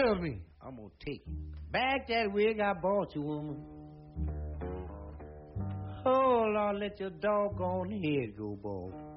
tell me. I'm gonna take it. Back that wig I bought you, woman. Oh, Lord, let your doggone head go bald.